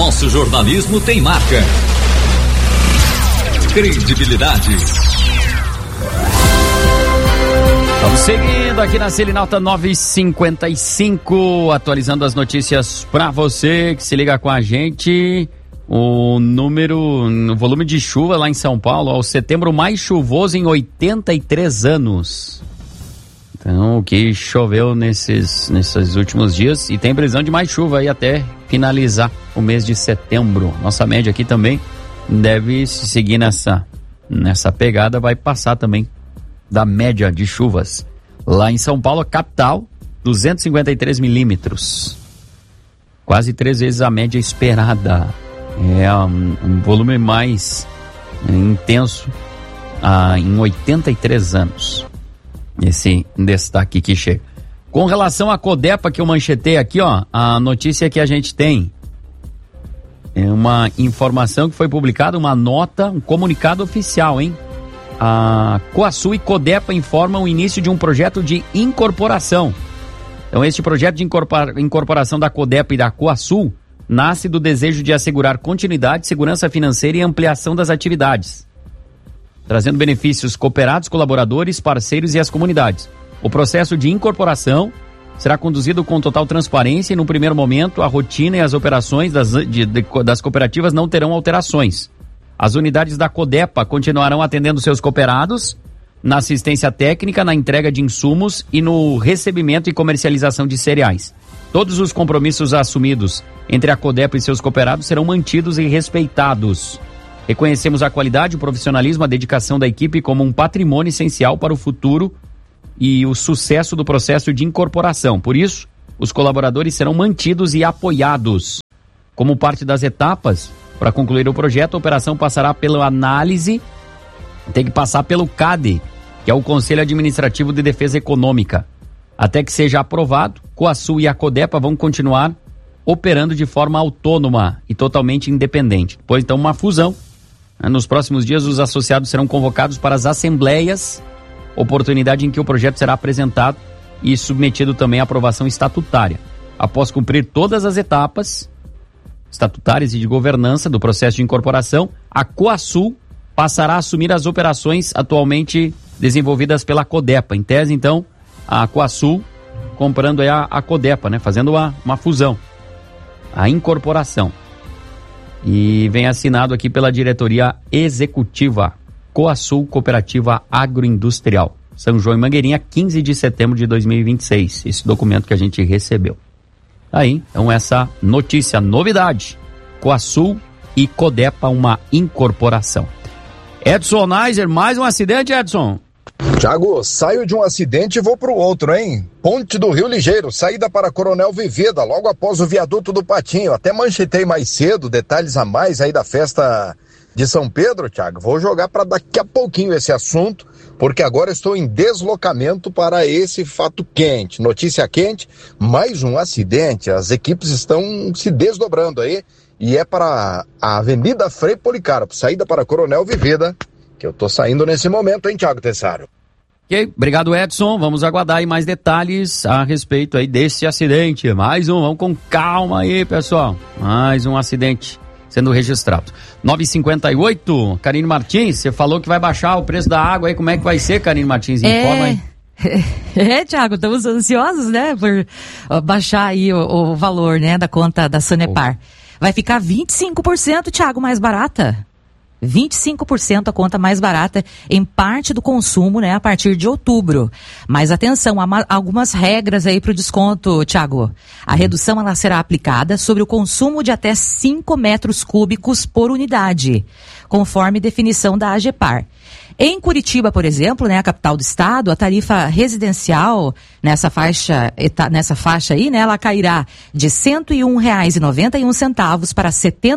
Nosso jornalismo tem marca, credibilidade. Vamos seguindo aqui na Selinalta 955, atualizando as notícias para você que se liga com a gente. O volume de chuva lá em São Paulo, o setembro mais chuvoso em 83 anos. Então, o que choveu nesses últimos dias, e tem previsão de mais chuva aí até finalizar o mês de setembro. Nossa média aqui também deve se seguir nessa pegada, vai passar também da média de chuvas. Lá em São Paulo, capital, 253 milímetros. Quase 3 vezes a média esperada. É um volume mais intenso em 83 anos. Esse destaque que chega. Com relação à Codepa, que eu manchetei aqui, ó, a notícia que a gente tem é uma informação que foi publicada, uma nota, um comunicado oficial, hein? A Coasul e Codepa informam o início de um projeto de incorporação. Então, este projeto de incorporação da Codepa e da Coasul nasce do desejo de assegurar continuidade, segurança financeira e ampliação das atividades, trazendo benefícios cooperados, colaboradores, parceiros e às comunidades. O processo de incorporação será conduzido com total transparência e, no primeiro momento, a rotina e as operações das cooperativas não terão alterações. As unidades da Codepa continuarão atendendo seus cooperados na assistência técnica, na entrega de insumos e no recebimento e comercialização de cereais. Todos os compromissos assumidos entre a Codepa e seus cooperados serão mantidos e respeitados. Reconhecemos a qualidade, o profissionalismo, a dedicação da equipe como um patrimônio essencial para o futuro e o sucesso do processo de incorporação. Por isso, os colaboradores serão mantidos e apoiados. Como parte das etapas, para concluir o projeto, a operação passará pela análise, tem que passar pelo CADE, que é o Conselho Administrativo de Defesa Econômica. Até que seja aprovado, Coasul e a Codepa vão continuar operando de forma autônoma e totalmente independente. Pois então, uma fusão. Nos próximos dias, os associados serão convocados para as assembleias, oportunidade em que o projeto será apresentado e submetido também à aprovação estatutária. Após cumprir todas as etapas estatutárias e de governança do processo de incorporação, a Coasul passará a assumir as operações atualmente desenvolvidas pela Codepa. Em tese, então, a Coasul comprando aí a Codepa, né? Fazendo uma fusão, a incorporação. E vem assinado aqui pela diretoria executiva, Coasul Cooperativa Agroindustrial, São João e Mangueirinha, 15 de setembro de 2026. Esse documento que a gente recebeu. Aí, então, essa notícia, novidade: Coasul e Codepa, uma incorporação. Edson Neiser, mais um acidente, Edson? Thiago, saio de um acidente e vou para o outro, hein? Ponte do Rio Ligeiro, saída para Coronel Vivida, logo após o viaduto do Patinho. Até manchetei mais cedo, detalhes a mais aí da festa de São Pedro, Thiago. Vou jogar para daqui a pouquinho esse assunto, porque agora estou em deslocamento para esse fato quente. Notícia quente, mais um acidente. As equipes estão se desdobrando aí e é para a Avenida Frei Policarpo, saída para Coronel Vivida, que eu tô saindo nesse momento, hein, Thiago Tessaro? Ok, obrigado, Edson. Vamos aguardar aí mais detalhes a respeito aí desse acidente. Mais um, vamos com calma aí, pessoal. Mais um acidente sendo registrado. 9h58, Karine Martins, você falou que vai baixar o preço da água aí, como é que vai ser, Karine Martins? Informa aí. Thiago, estamos ansiosos, né, por baixar aí o valor, né, da conta da Sanepar. Vai ficar 25%, Thiago, mais barata. 25% a conta mais barata em parte do consumo, né, a partir de outubro. Mas atenção, há algumas regras aí para o desconto, Thiago. A redução ela será aplicada sobre o consumo de até 5 metros cúbicos por unidade, conforme definição da AGEPAR. Em Curitiba, por exemplo, né, a capital do estado, a tarifa residencial nessa faixa aí, né, ela cairá de R$ 101,91 para R$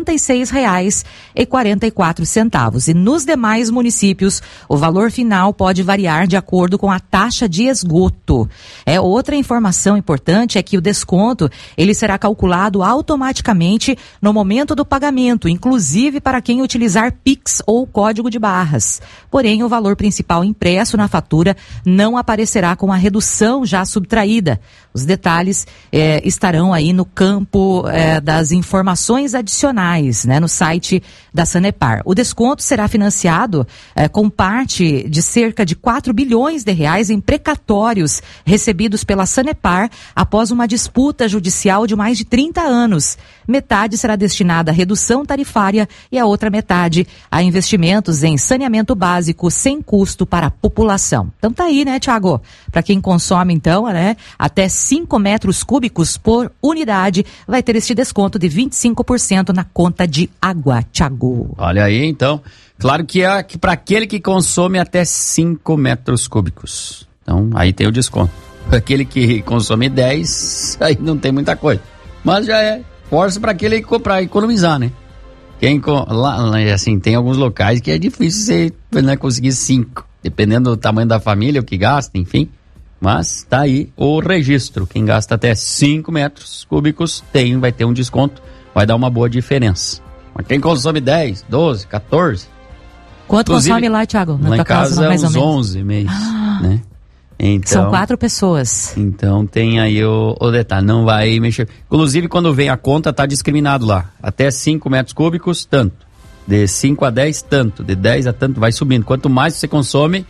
76,44. E nos demais municípios, o valor final pode variar de acordo com a taxa de esgoto. Outra informação importante é que o desconto, ele será calculado automaticamente no momento do pagamento, inclusive para quem utilizar Pix ou código de barras. Porém, porém o valor principal impresso na fatura não aparecerá com a redução já subtraída. Os detalhes estarão aí no campo das informações adicionais, né, no site da Sanepar. O desconto será financiado com parte de cerca de 4 bilhões de reais em precatórios recebidos pela Sanepar após uma disputa judicial de mais de 30 anos. Metade será destinada à redução tarifária e a outra metade a investimentos em saneamento básico sem custo para a população. Então tá aí, né, Thiago? Para quem consome, então, né, até 5 metros cúbicos por unidade, vai ter este desconto de 25% na conta de água, Thiago. Olha aí, então. Claro que é para aquele que consome até 5 metros cúbicos. Então, aí tem o desconto. Para aquele que consome 10, aí não tem muita coisa. Mas já é força para aquele para economizar, né? Lá, assim, tem alguns locais que é difícil você, né, conseguir 5, dependendo do tamanho da família, o que gasta, enfim. Mas tá aí o registro. Quem gasta até 5 metros cúbicos vai ter um desconto, vai dar uma boa diferença. Mas quem consome 10, 12, 14... Quanto consome lá, Thiago? Na tua casa mais uns 11 meses, né? Então, são 4 pessoas. Então tem aí o detalhe, não vai mexer. Inclusive, quando vem a conta, tá discriminado lá. Até 5 metros cúbicos, tanto. De 5 a 10, tanto. De 10 a tanto, vai subindo. Quanto mais você consome,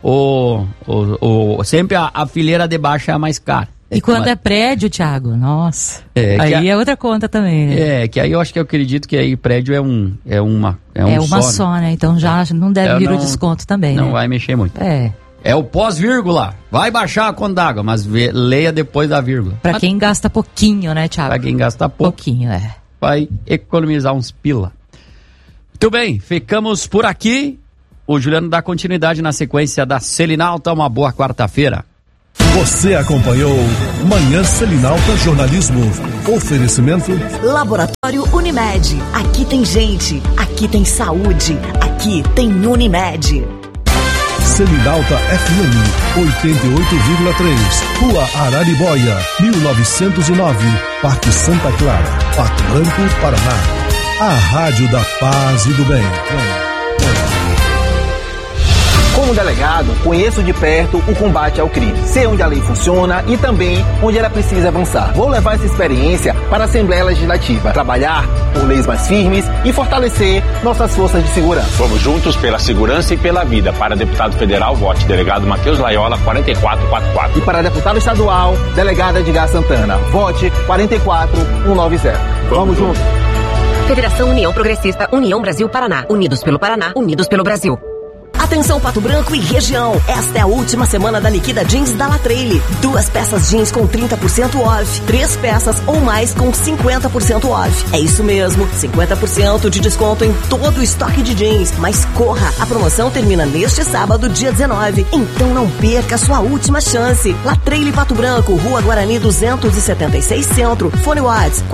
sempre a fileira de baixo é a mais cara. E quando é prédio, Thiago, nossa, aí é outra conta também, né? Que aí eu acho que eu acredito que aí prédio é uma só, né? Então já não deve vir o desconto também, não, né? vai mexer muito. É o pós-vírgula, vai baixar a conta d'água, mas leia depois da vírgula. Pra quem gasta pouquinho, né, Thiago? Pra quem gasta pouquinho, vai economizar uns pila. Muito bem, ficamos por aqui. O Juliano dá continuidade na sequência da Selinalta. Uma boa quarta-feira. Você acompanhou Manhã Selinalta Jornalismo. Oferecimento Laboratório Unimed. Aqui tem gente, aqui tem saúde, aqui tem Unimed. Selinalta FM 88,3. Rua Araribóia, 1909. Parque Santa Clara, Pato Branco, Paraná. A Rádio da Paz e do Bem. Como delegado, conheço de perto o combate ao crime. Sei onde a lei funciona e também onde ela precisa avançar. Vou levar essa experiência para a Assembleia Legislativa, trabalhar por leis mais firmes e fortalecer nossas forças de segurança. Vamos juntos pela segurança e pela vida. Para deputado federal, vote delegado Matheus Laiola, 4444. E para deputado estadual, delegada Edgar Santana, vote 44190. Vamos juntos. Federação União Progressista, União Brasil Paraná. Unidos pelo Paraná, unidos pelo Brasil. Atenção Pato Branco e região, esta é a última semana da Liquida Jeans da Latreille. 2 peças jeans com 30% off, 3 peças ou mais com 50% off. É isso mesmo, 50% de desconto em todo o estoque de jeans. Mas corra, a promoção termina neste sábado, dia 19. Então não perca a sua última chance. Latreille Pato Branco, Rua Guarani 276 Centro. Fone Whats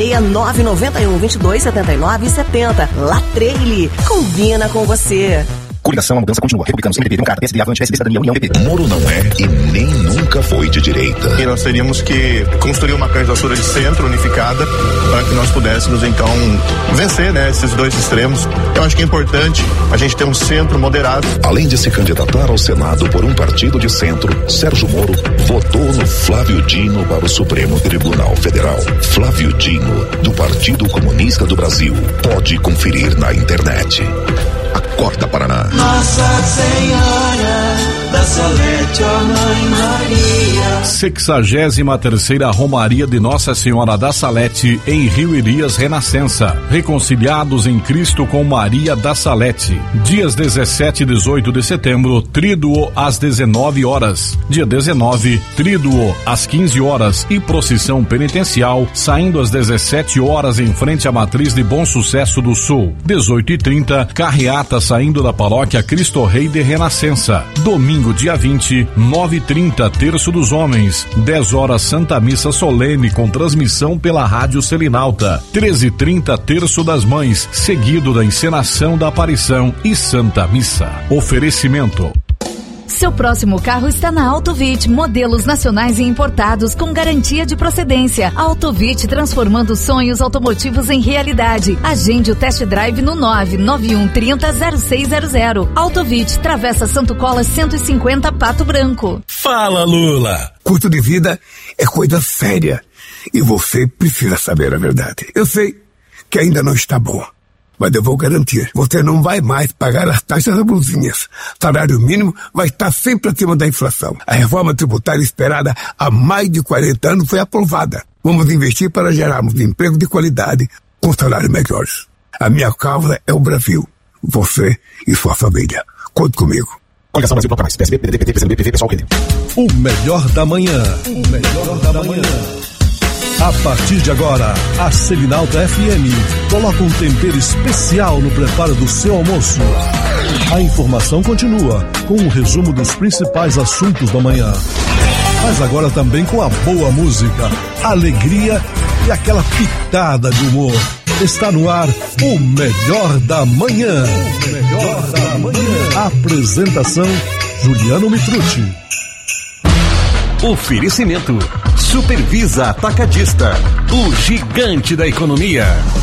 46991227970. Latreille, combina com você. Coligação, a mudança continua. Republicanos, MDB, Democrata, PSD, Avante, PSB, Cidadania, União, PP. Moro não é e nem nunca foi de direita. E nós teríamos que construir uma candidatura de centro unificada para que nós pudéssemos, então, vencer, né, esses dois extremos. Eu acho que é importante a gente ter um centro moderado. Além de se candidatar ao Senado por um partido de centro, Sérgio Moro votou no Flávio Dino para o Supremo Tribunal Federal. Flávio Dino, do Partido Comunista do Brasil. Pode conferir na internet. Acorda, Paraná. Nossa Senhora da Salete, ó Mãe Maria. 63ª Romaria de Nossa Senhora da Salete, em Rio Elias Renascença. Reconciliados em Cristo com Maria da Salete. Dias 17 e 18 de setembro, tríduo às 19 horas. Dia 19, tríduo às 15 horas e procissão penitencial, saindo às 17 horas em frente à Matriz de Bom Sucesso do Sul. 18h30, carreata saindo da paróquia Cristo Rei de Renascença. Domingo, dia 20, 9h30, Terço dos Homens. 10 horas, Santa Missa Solene com transmissão pela Rádio Selinalta. 13h30, Terço das Mães, seguido da encenação da aparição e Santa Missa. Oferecimento Seu próximo carro está na Autovit, modelos nacionais e importados com garantia de procedência. Autovit, transformando sonhos automotivos em realidade. Agende o test drive no 99130-0600. Autovit, Travessa Santo Cola 150, Pato Branco. Fala, Lula! Custo de vida é coisa séria e você precisa saber a verdade. Eu sei que ainda não está bom, mas eu vou garantir, você não vai mais pagar as taxas abusivas. Salário mínimo vai estar sempre acima da inflação. A reforma tributária esperada há mais de 40 anos foi aprovada. Vamos investir para gerarmos emprego de qualidade com salários melhores. A minha causa é o Brasil, você e sua família. Conte comigo. Coligação Brasil Bloco Mais, PSB, PDT, PCdoB, PV, PSOL, PT. O melhor da manhã. O melhor da manhã. A partir de agora, a Selinalta FM coloca um tempero especial no preparo do seu almoço. A informação continua com um resumo dos principais assuntos da manhã. Mas agora também com a boa música, alegria e aquela pitada de humor. Está no ar o Melhor da Manhã. O Melhor da Manhã. Apresentação, Juliano Mitrucci. Oferecimento Supervisa Atacadista, o gigante da economia.